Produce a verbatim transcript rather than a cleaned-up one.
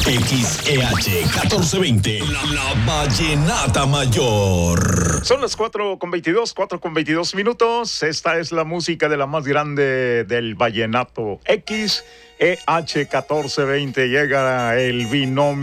X E H catorce veinte, la, la Vallenata Mayor. Son las cuatro con veintidós, cuatro con veintidós minutos. Esta es la música de la más grande del vallenato. X E H catorce veinte. Llega el binomio